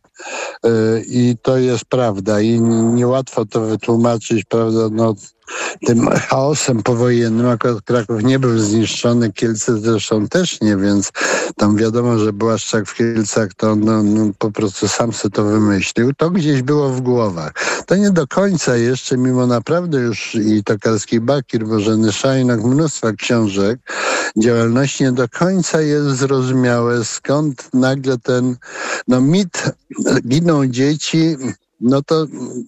yy, i to jest prawda i niełatwo to wytłumaczyć, prawda, no tym chaosem powojennym. Akurat Kraków nie był zniszczony, Kielce zresztą też nie, więc tam wiadomo, że Błaszczak w Kielcach to no, no, po prostu sam sobie to wymyślił. To gdzieś było w głowach. To nie do końca jeszcze, mimo naprawdę już i Tokarski Bakir, Bożeny Szajnok, mnóstwa książek, działalności nie do końca jest zrozumiałe, skąd nagle ten no, mit, giną dzieci, no to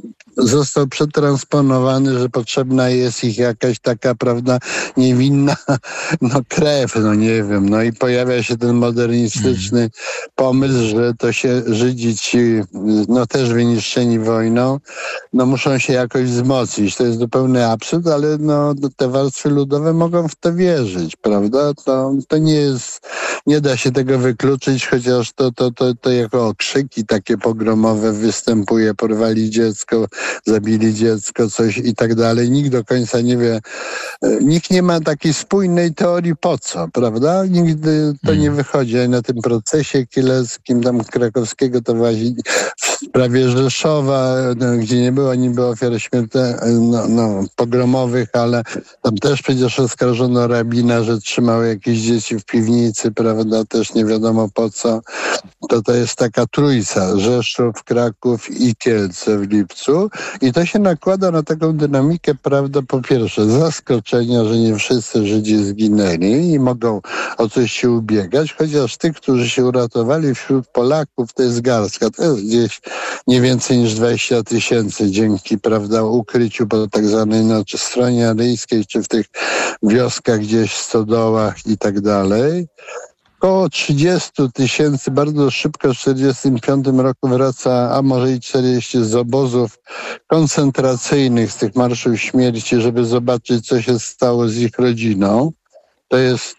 został przetransponowany, że potrzebna jest ich jakaś taka, prawda, niewinna no krew, no nie wiem. No i pojawia się ten modernistyczny mm. pomysł, że to się Żydzi ci, no też wyniszczeni wojną, no muszą się jakoś wzmocnić. To jest zupełny absurd, ale no te warstwy ludowe mogą w to wierzyć, prawda? To, to nie jest, nie da się tego wykluczyć, chociaż to, to, to, to jako okrzyki takie pogromowe występuje, porwali dziecko, zabili dziecko, coś i tak dalej. Nikt do końca nie wie, nikt nie ma takiej spójnej teorii po co, prawda? Nigdy to nie wychodzi. Na tym procesie kieleckim, tam krakowskiego, to właśnie w sprawie Rzeszowa, no, gdzie nie było niby ofiar śmiertelnych, no, no, pogromowych, ale tam też przecież oskarżono rabina, że trzymał jakieś dzieci w piwnicy, prawda? Też nie wiadomo po co. To to jest taka trójca, Rzeszów, Kraków i Kielce w lipcu. I to się nakłada na taką dynamikę, prawda, po pierwsze zaskoczenia, że nie wszyscy Żydzi zginęli i mogą o coś się ubiegać, chociaż tych, którzy się uratowali wśród Polaków, to jest garstka, to jest gdzieś nie więcej niż dwadzieścia tysięcy dzięki, prawda, ukryciu po tak zwanej no, czy stronie aryjskiej, czy w tych wioskach gdzieś, stodołach i tak dalej. Około trzydzieści tysięcy bardzo szybko w czterdziestym piątym roku wraca, a może i czterdzieści z obozów koncentracyjnych, z tych marszów śmierci, żeby zobaczyć, co się stało z ich rodziną. To jest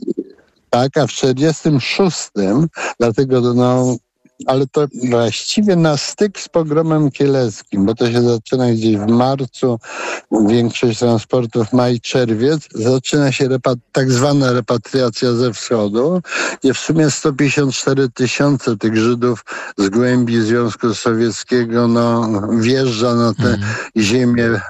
tak, a w czterdziestym szóstym, dlatego no, ale to właściwie na styk z pogromem kieleckim, bo to się zaczyna gdzieś w marcu, większość transportów maj, czerwiec, zaczyna się repat- tak zwana repatriacja ze wschodu, gdzie w sumie sto pięćdziesiąt cztery tysiące tych Żydów z głębi Związku Sowieckiego no, wjeżdża na te mhm. ziemie e,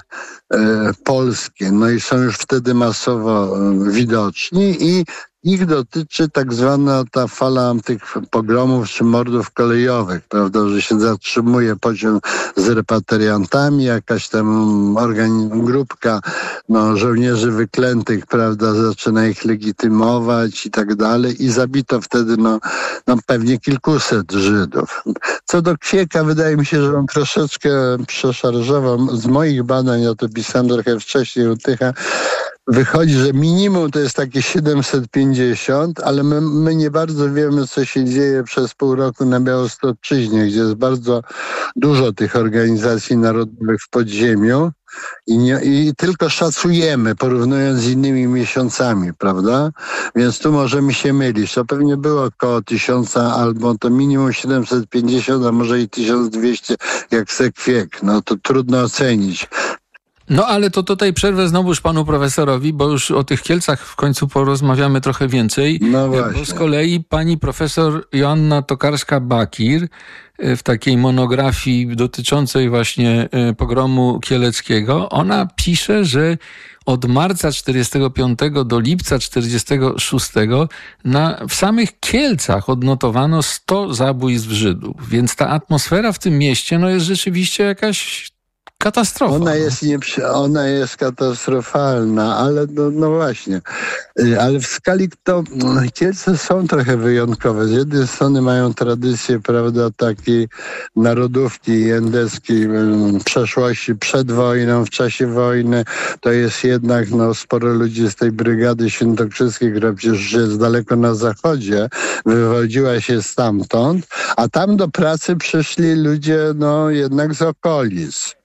polskie. No i są już wtedy masowo e, widoczni i ich dotyczy tak zwana ta fala tych pogromów czy mordów kolejowych, prawda, że się zatrzymuje pociąg z repatriantami, jakaś tam organi- grupka no, żołnierzy wyklętych, prawda, zaczyna ich legitymować i tak dalej i zabito wtedy no, no pewnie kilkuset Żydów. Co do Kwieka, wydaje mi się, że on troszeczkę przeszarżował. Z moich badań, ja to pisałem trochę wcześniej u Tycha, wychodzi, że minimum to jest takie siedemset pięćdziesiąt, ale my, my nie bardzo wiemy, co się dzieje przez pół roku na Białostoczyźnie, gdzie jest bardzo dużo tych organizacji narodowych w podziemiu i, nie, i tylko szacujemy, porównując z innymi miesiącami, prawda? Więc tu możemy się mylić. To pewnie było około tysiąca albo to minimum siedemset pięćdziesiąt, a może i tysiąc dwieście jak Sekwiek. No to trudno ocenić. No ale to tutaj przerwę znowuż panu profesorowi, bo już o tych Kielcach w końcu porozmawiamy trochę więcej. No właśnie. Bo z kolei pani profesor Joanna Tokarska-Bakir w takiej monografii dotyczącej właśnie pogromu kieleckiego, ona pisze, że od marca czterdziestego piątego do lipca czterdziestego szóstego na, w samych Kielcach odnotowano sto zabójstw Żydów. Więc ta atmosfera w tym mieście no jest rzeczywiście jakaś katastrofa. Ona jest, nie, ona jest katastrofalna, ale no, no właśnie. Ale w skali to Kielce są trochę wyjątkowe. Z jednej strony mają tradycję, prawda, takiej narodówki jędeckiej przeszłości przed wojną, w czasie wojny. To jest jednak no, sporo ludzi z tej brygady świętokrzyskiej, która przecież jest daleko na zachodzie, wywodziła się stamtąd, a tam do pracy przyszli ludzie no, jednak z okolic.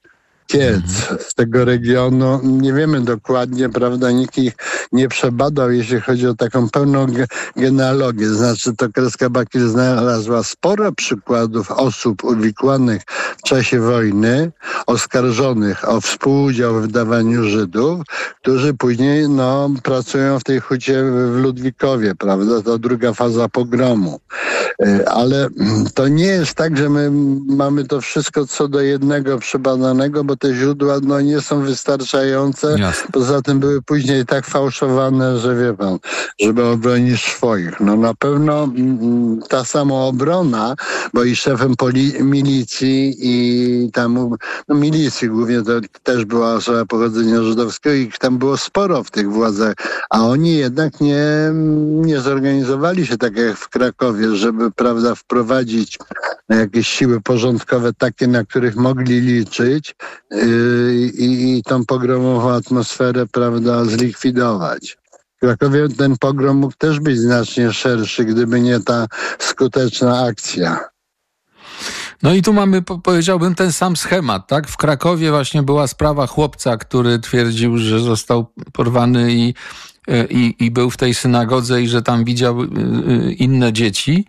Kielc, z tego regionu. Nie wiemy dokładnie, prawda, nikt ich nie przebadał, jeśli chodzi o taką pełną ge- genealogię. Znaczy, to Kreska Bakier znalazła sporo przykładów osób uwikłanych w czasie wojny, oskarżonych o współudział w wydawaniu Żydów, którzy później, no, pracują w tej hucie w Ludwikowie, prawda, to druga faza pogromu. Ale to nie jest tak, że my mamy to wszystko co do jednego przebadanego, bo te źródła no, nie są wystarczające. Jasne. Poza tym były później tak fałszowane, że wie pan, żeby obronić swoich. No na pewno mm, ta samoobrona, bo i szefem poli- milicji i tam, no milicji głównie to też była osoba pochodzenia żydowskiego i tam było sporo w tych władzach, a oni jednak nie, nie zorganizowali się tak jak w Krakowie, żeby, prawda, wprowadzić jakieś siły porządkowe takie, na których mogli liczyć yy, i, i tą pogromową atmosferę, prawda, zlikwidować. W Krakowie ten pogrom mógł też być znacznie szerszy, gdyby nie ta skuteczna akcja. No i tu mamy, powiedziałbym, ten sam schemat, tak? W Krakowie właśnie była sprawa chłopca, który twierdził, że został porwany i I, i był w tej synagodze i że tam widział inne dzieci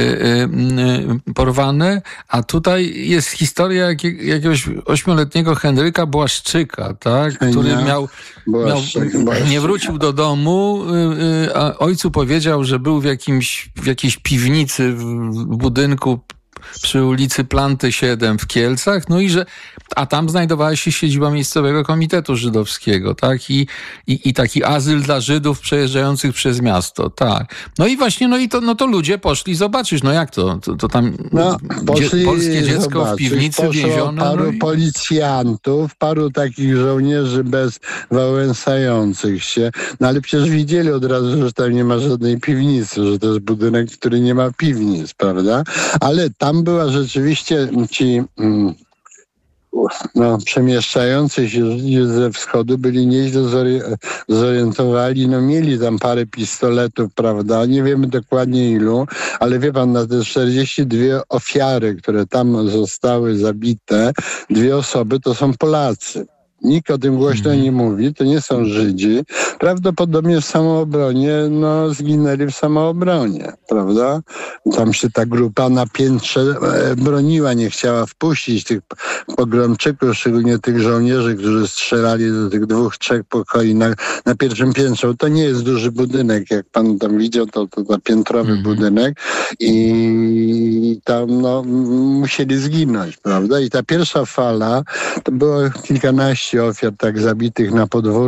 porwane, a tutaj jest historia jakiego, jakiegoś ośmioletniego Henryka Błaszczyka, tak? Który miał, miał, nie wrócił do domu, a ojcu powiedział, że był w jakimś, w jakiejś piwnicy w budynku przy ulicy Planty siedem w Kielcach, no i że, a tam znajdowała się siedziba miejscowego komitetu żydowskiego, tak, i, i, i taki azyl dla Żydów przejeżdżających przez miasto, tak. No i właśnie, no i to, no to ludzie poszli zobaczyć, no jak to, to, to tam no, dzie, polskie dziecko zobaczyć. W piwnicy więzione. Paru no i... policjantów, paru takich żołnierzy bezwałęsających się, no ale przecież widzieli od razu, że tam nie ma żadnej piwnicy, że to jest budynek, który nie ma piwnic, prawda, ale tam była rzeczywiście ci no, przemieszczający się ludzie ze wschodu byli nieźle zorientowani, no mieli tam parę pistoletów, prawda, nie wiemy dokładnie ilu, ale wie pan, na te czterdzieści dwie ofiary, które tam zostały zabite, dwie osoby to są Polacy. Nikt o tym głośno nie mówi, to nie są Żydzi. Prawdopodobnie w samoobronie, no zginęli w samoobronie, prawda? Tam się ta grupa na piętrze broniła, nie chciała wpuścić tych pogromczyków, szczególnie tych żołnierzy, którzy strzelali do tych dwóch, trzech pokoi na, na pierwszym piętrze. To nie jest duży budynek, jak pan tam widział, to, to, to piętrowy mm-hmm. budynek i tam no, musieli zginąć, prawda? I ta pierwsza fala to było kilkanaście ofiar tak zabitych na podwórku.